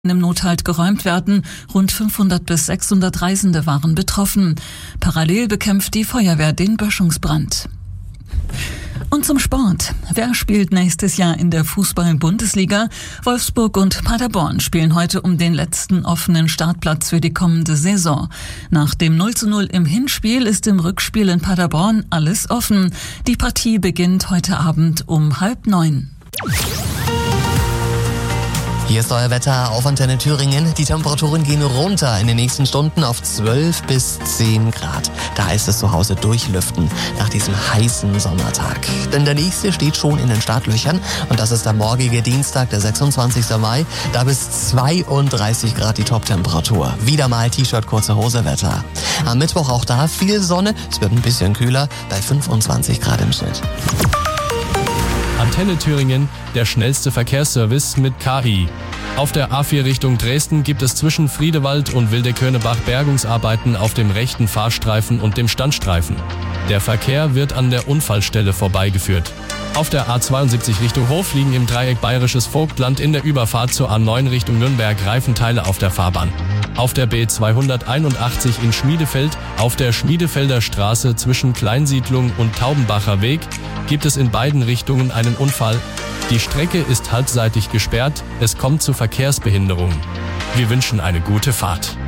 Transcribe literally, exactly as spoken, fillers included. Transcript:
im Nothalt geräumt werden. Rund fünfhundert bis sechshundert Reisende waren betroffen. Parallel bekämpft die Feuerwehr den Böschungsbrand. Und zum Sport. Wer spielt nächstes Jahr in der Fußball-Bundesliga? Wolfsburg und Paderborn spielen heute um den letzten offenen Startplatz für die kommende Saison. Nach dem null zu null im Hinspiel ist im Rückspiel in Paderborn alles offen. Die Partie beginnt heute Abend um halb neun. Hier ist euer Wetter auf Antenne Thüringen. Die Temperaturen gehen runter in den nächsten Stunden auf zwölf bis zehn Grad. Da ist es zu Hause durchlüften nach diesem heißen Sommertag. Denn der nächste steht schon in den Startlöchern und das ist der morgige Dienstag, der sechsundzwanzigsten Mai. Da bis zweiunddreißig Grad die Toptemperatur. Wieder mal T-Shirt, kurze Hose Wetter. Am Mittwoch auch da viel Sonne. Es wird ein bisschen kühler bei fünfundzwanzig Grad im Schnitt. Antenne Thüringen, der schnellste Verkehrsservice mit K I. Auf der A vier Richtung Dresden gibt es zwischen Friedewald und Wildekönnebach Bergungsarbeiten auf dem rechten Fahrstreifen und dem Standstreifen. Der Verkehr wird an der Unfallstelle vorbeigeführt. Auf der A zweiundsiebzig Richtung Hof liegen im Dreieck Bayerisches Vogtland in der Überfahrt zur A neun Richtung Nürnberg Reifenteile auf der Fahrbahn. Auf der B zweihunderteinundachtzig in Schmiedefeld, auf der Schmiedefelder Straße zwischen Kleinsiedlung und Taubenbacher Weg gibt es in beiden Richtungen einen Unfall. Die Strecke ist halbseitig gesperrt, es kommt zu Verkehrsbehinderungen. Wir wünschen eine gute Fahrt.